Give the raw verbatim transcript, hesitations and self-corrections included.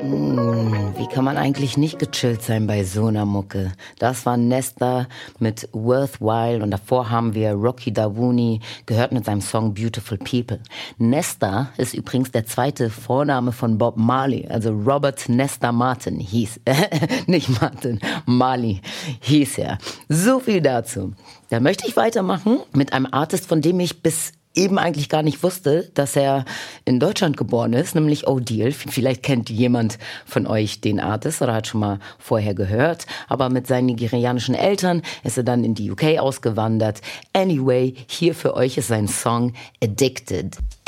Mmh, wie kann man eigentlich nicht gechillt sein bei so einer Mucke? Das war Nesta mit Worthwhile und davor haben wir Rocky Davouni gehört mit seinem Song Beautiful People. Nesta ist übrigens der zweite Vorname von Bob Marley, also Robert Nesta Martin hieß, äh, nicht Martin, Marley hieß er. So viel dazu. Dann möchte ich weitermachen mit einem Artist, von dem ich bis eben eigentlich gar nicht wusste, dass er in Deutschland geboren ist, nämlich O'Deal. Vielleicht kennt jemand von euch den Artist oder hat schon mal vorher gehört, aber mit seinen nigerianischen Eltern ist er dann in die U K ausgewandert. Anyway, hier für euch ist sein Song Addicted.